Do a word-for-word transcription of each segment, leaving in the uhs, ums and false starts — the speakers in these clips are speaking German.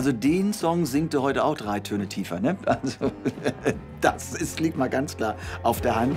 Also den Song singt er heute auch drei Töne tiefer, ne? Also das ist, liegt mal ganz klar auf der Hand.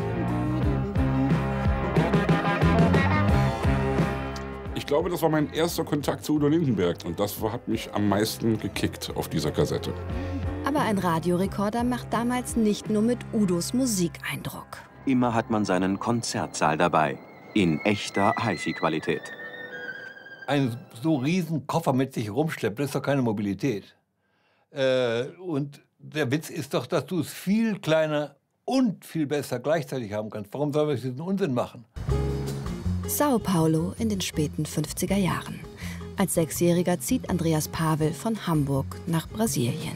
Ich glaube, das war mein erster Kontakt zu Udo Lindenberg und das hat mich am meisten gekickt auf dieser Kassette. Aber ein Radiorekorder macht damals nicht nur mit Udos Musik Eindruck. Immer hat man seinen Konzertsaal dabei, in echter HiFi-Qualität. Ein so riesen Koffer mit sich rumschleppen, das ist doch keine Mobilität. Äh, und der Witz ist doch, dass du es viel kleiner und viel besser gleichzeitig haben kannst. Warum sollen wir diesen Unsinn machen? Sao Paulo in den späten fünfziger Jahren. Als Sechsjähriger zieht Andreas Pavel von Hamburg nach Brasilien.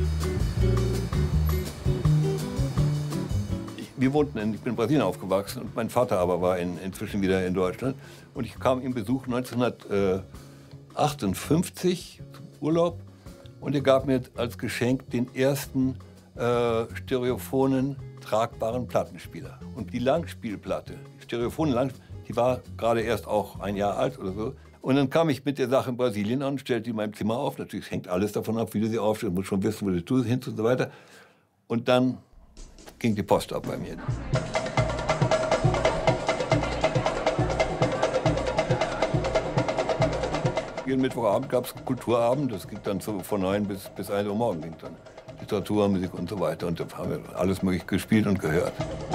Wir wohnten in, ich bin in Brasilien aufgewachsen und mein Vater aber war in, inzwischen wieder in Deutschland. Und ich kam ihm Besuch neunzehnhundertachtundfünfzig zum Urlaub und er gab mir als Geschenk den ersten äh, stereophonen, tragbaren Plattenspieler. Und die Langspielplatte, die stereophone Langspielplatte, die war gerade erst auch ein Jahr alt oder so. Und dann kam ich mit der Sache in Brasilien an, stellte die in meinem Zimmer auf. Natürlich hängt alles davon ab, wie du sie aufstellst. Du musst schon wissen, wo du tust, hin und so weiter. Und dann ging die Post ab bei mir. Jeden Mittwochabend gab es einen Kulturabend. Das ging dann so von neun bis, bis ein Uhr morgens. Ging dann Literatur, Musik und so weiter. Und da haben wir alles mögliche gespielt und gehört.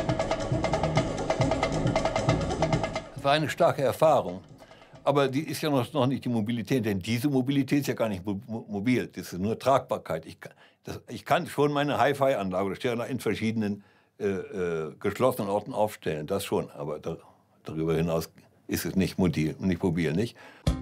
Das war eine starke Erfahrung. Aber die ist ja noch, noch nicht die Mobilität, denn diese Mobilität ist ja gar nicht mo mobil. Das ist nur Tragbarkeit. Ich kann, das, ich kann schon meine Hi-Fi-Anlage oder Stereo in verschiedenen äh, äh, geschlossenen Orten aufstellen, das schon. Aber da, darüber hinaus ist es nicht mobil, nicht mobil, nicht?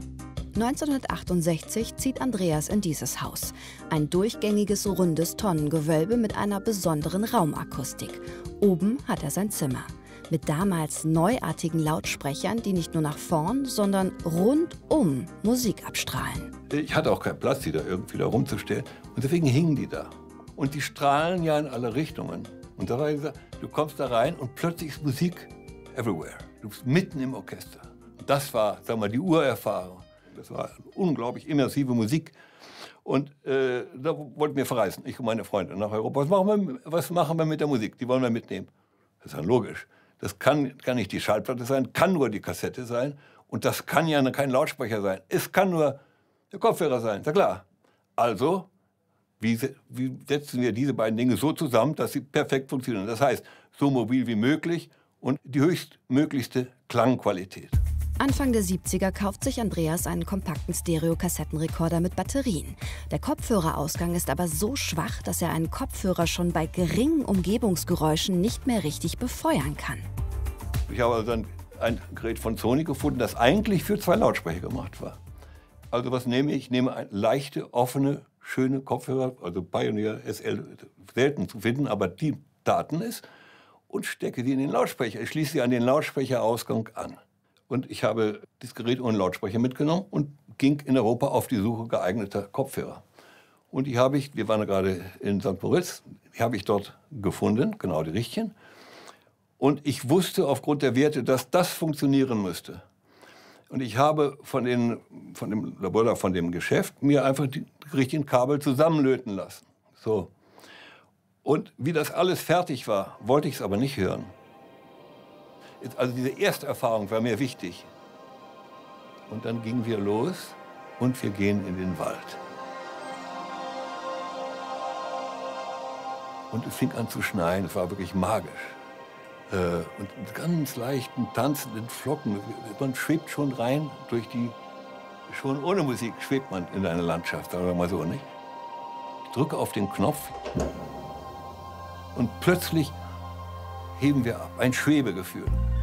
neunzehnhundertachtundsechzig zieht Andreas in dieses Haus. Ein durchgängiges, rundes Tonnengewölbe mit einer besonderen Raumakustik. Oben hat er sein Zimmer. Mit damals neuartigen Lautsprechern, die nicht nur nach vorn, sondern rundum Musik abstrahlen. Ich hatte auch keinen Platz, die da irgendwie da rumzustellen. Und deswegen hingen die da. Und die strahlen ja in alle Richtungen. Und da war ich gesagt, du kommst da rein und plötzlich ist Musik everywhere. Du bist mitten im Orchester. Und das war, sag mal, die Urerfahrung. Das war unglaublich immersive Musik. Und äh, da wollten wir verreisen, ich und meine Freunde, nach Europa. Was machen wir, was machen wir mit der Musik? Die wollen wir mitnehmen. Das ist ja logisch. Das kann, kann nicht die Schallplatte sein, kann nur die Kassette sein. Und das kann ja kein Lautsprecher sein. Es kann nur der Kopfhörer sein, ist ja klar. Also, wie, wie setzen wir diese beiden Dinge so zusammen, dass sie perfekt funktionieren? Das heißt, so mobil wie möglich und die höchstmöglichste Klangqualität. Anfang der siebziger kauft sich Andreas einen kompakten Stereo-Kassettenrekorder mit Batterien. Der Kopfhörerausgang ist aber so schwach, dass er einen Kopfhörer schon bei geringen Umgebungsgeräuschen nicht mehr richtig befeuern kann. Ich habe also ein, ein Gerät von Sony gefunden, das eigentlich für zwei Lautsprecher gemacht war. Also was nehme ich? Ich nehme eine leichte, offene, schöne Kopfhörer, also Pioneer S L, selten zu finden, aber die Daten ist, und stecke sie in den Lautsprecher. Ich schließe sie an den Lautsprecherausgang an. Und ich habe das Gerät ohne Lautsprecher mitgenommen und ging in Europa auf die Suche geeigneter Kopfhörer. Und die habe ich, wir waren gerade in Sankt Moritz, die habe ich dort gefunden, genau die richtigen. Und ich wusste aufgrund der Werte, dass das funktionieren müsste. Und ich habe von, den, von dem Labor, von dem Geschäft mir einfach die richtigen Kabel zusammenlöten lassen. So. Und wie das alles fertig war, wollte ich es aber nicht hören. Also diese erste Erfahrung war mir wichtig. Und dann gingen wir los und wir gehen in den Wald. Und es fing an zu schneien, es war wirklich magisch. Äh, und mit ganz leichten, tanzenden Flocken, man schwebt schon rein durch die, schon ohne Musik schwebt man in eine Landschaft, sagen wir mal so, nicht? Ich drücke auf den Knopf und plötzlich heben wir ab, ein Schwebegefühl.